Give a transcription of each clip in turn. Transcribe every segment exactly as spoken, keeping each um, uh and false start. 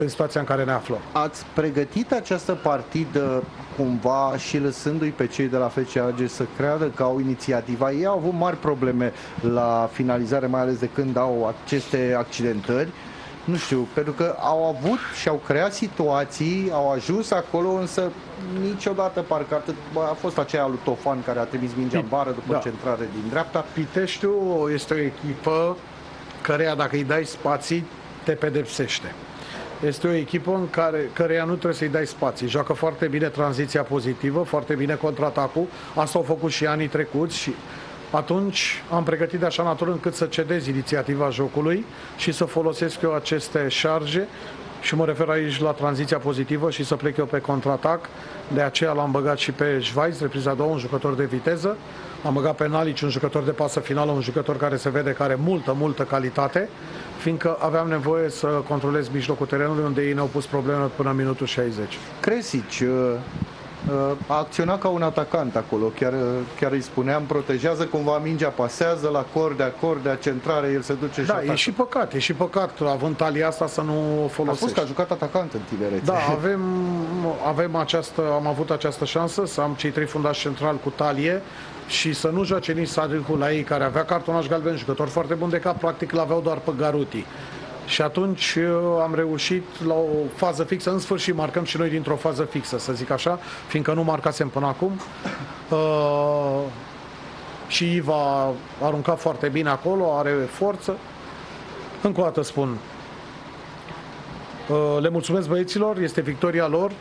în situația în care ne aflăm. Ați pregătit această partidă cumva și lăsându-i pe cei de la F C Argeș să creadă că au inițiativa? Ei au avut mari probleme la finalizare, mai ales de când au aceste accidentări. Nu știu, pentru că au avut și au creat situații, au ajuns acolo, însă niciodată parcă atât, a fost aceea lui Tofan care a trimis mingea în bară după da. centrare din dreapta. Piteștiul este o echipă căreia dacă îi dai spații, te pedepsește. Este o echipă în care căreia nu trebuie să-i dai spații. Joacă foarte bine tranziția pozitivă, foarte bine contraatacul. Asta au făcut și anii trecuți și atunci am pregătit de așa natură încât să cedez inițiativa jocului și să folosesc eu aceste șarge și mă refer aici la tranziția pozitivă și să plec eu pe contraatac. De aceea l-am băgat și pe Schweiz, repriza a doua, un jucător de viteză. Am băgat pe Nalici, un jucător de pasă finală, un jucător care se vede că are multă, multă calitate, fiindcă aveam nevoie să controlez mijlocul terenului, unde ei ne-au pus probleme până în minutul șaizeci. Kresici a acționat ca un atacant acolo, chiar, chiar îi spuneam, protejează cumva mingea, pasează la cordea, cordea, centrare, el se duce și Da, atacă. e și păcat, e și păcat, având talia asta să nu o folosești. A spus că a jucat atacant în tinerețe. Da, avem, avem această, am avut această șansă să am cei trei fundași centrali cu talie și să nu joace nici Sadiku la ei, care avea cartonaș galben, jucător foarte bun de cap, practic l-aveau doar pe Garuti. Și atunci am reușit la o fază fixă, în sfârșit marcăm și noi dintr-o fază fixă, să zic așa, fiindcă nu marcasem până acum. Uh, și Iva a aruncat foarte bine acolo, are forță. Încă o dată spun, uh, le mulțumesc băieților, este victoria lor.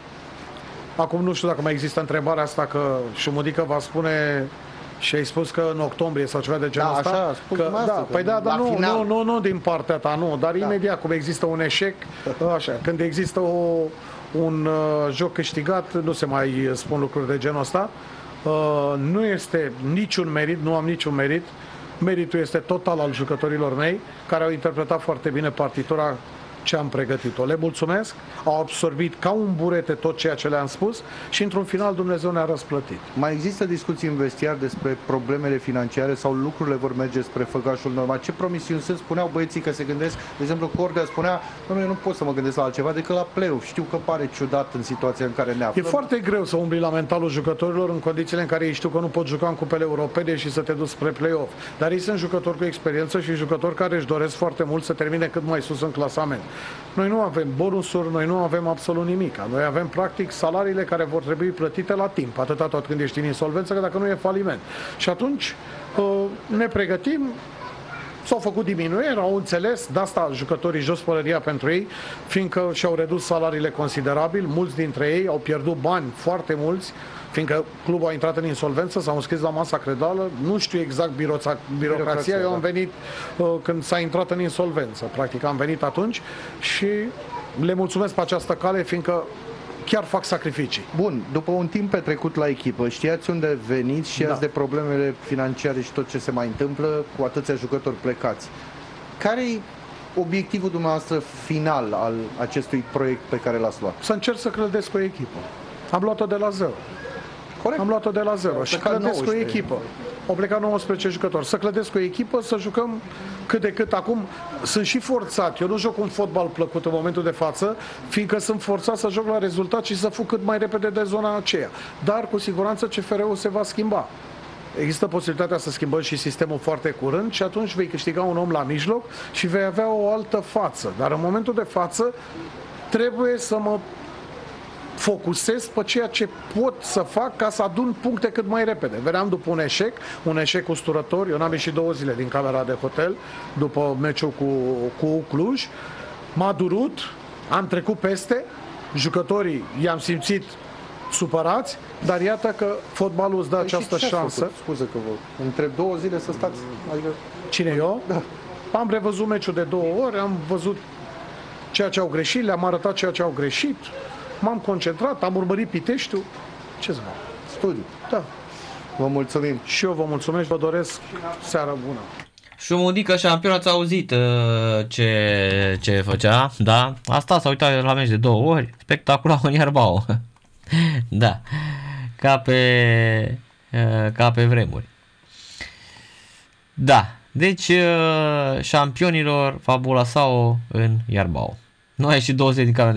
Acum nu știu dacă mai există întrebarea asta, că Șumudică va spune și ai spus că în octombrie sau ceva de genul da, ăsta. Așa, spus că, da, păi da, dar nu, nu, nu, nu din partea ta, nu, dar da. imediat cum există un eșec, așa, când există o, un uh, joc câștigat, nu se mai spun lucruri de genul ăsta. Uh, nu este niciun merit, nu am niciun merit. Meritul este total al jucătorilor mei, care au interpretat foarte bine partitura ce am pregătit-o. Le mulțumesc, au absorbit ca un burete tot ceea ce le-am spus și într-un final Dumnezeu ne-a răsplătit. Mai există discuții în vestiar despre problemele financiare sau lucrurile vor merge spre făgașul normal? Ce promisiuni sunt? Spuneau băieții că se gândesc, de exemplu Cordea spunea, eu nu pot să mă gândesc la altceva decât la play-off. Știu că pare ciudat în situația în care ne aflăm. E foarte greu să umbli la mentalul jucătorilor în condițiile în care ei știu că nu pot juca în cupele europene și să te duci spre play-off. Dar ei sunt jucători cu experiență și jucători care își doresc foarte mult să termine cât mai sus în clasament. Noi nu avem bonusuri, noi nu avem absolut nimic. Noi avem practic salariile care vor trebui plătite la timp, atâta tot când ești în insolvență, că dacă nu e faliment. Și atunci ne pregătim, s-au făcut diminuiri, au înțeles, de asta jucătorii jos pălăria pentru ei, fiindcă și-au redus salariile considerabil, mulți dintre ei au pierdut bani, foarte mulți, fiindcă clubul a intrat în insolvență, s-au înscris la masa credală, nu știu exact birocrația, birocrația eu am venit uh, când s-a intrat în insolvență, practic am venit atunci și le mulțumesc pe această cale, fiindcă chiar fac sacrificii. Bun, după un timp petrecut la echipă, știați unde veniți, știați da. de problemele financiare și tot ce se mai întâmplă cu atâția jucători plecați. Care-i obiectivul dumneavoastră final al acestui proiect pe care l-ați luat? Să încerc să clădesc o echipă. Am luat-o de la zero. Corect. Am luat-o de la zero și clădesc o echipă. Au plecat nouăsprezece jucători. Să clădesc o echipă, să jucăm cât de cât. Acum sunt și forțat. Eu nu joc un fotbal plăcut în momentul de față, fiindcă sunt forțat să joc la rezultat și să fug cât mai repede de zona aceea. Dar cu siguranță C F R-ul se va schimba. Există posibilitatea să schimbăm și sistemul foarte curând și atunci vei câștiga un om la mijloc și vei avea o altă față. Dar în momentul de față trebuie să mă focusez pe ceea ce pot să fac ca să adun puncte cât mai repede. Veneam după un eșec, un eșec usturător. Eu n-am ieșit două zile din camera de hotel după meciul cu, cu Cluj. M-a durut, am trecut peste, jucătorii i-am simțit supărați, dar iată că fotbalul îți dă păi această șansă. Scuze că vă întreb două zile să stați. Adică... Cine eu? Da. Am revăzut meciul de două ori, am văzut ceea ce au greșit, le-am arătat ceea ce au greșit. M-am concentrat, am urmărit Piteștiul. Ce să fac? Studiu. Da. Vă mulțumim. Și eu vă mulțumesc, vă doresc seară bună. Șumudică șampion, ați auzit uh, ce, ce făcea, da? Asta s-a uitat la meci de două ori, spectacular în Iarbao. Da, ca pe, uh, ca pe vremuri. Da, deci uh, șampionilor Fabula Sao în Iarbao. Nu a ieșit douăzeci din camera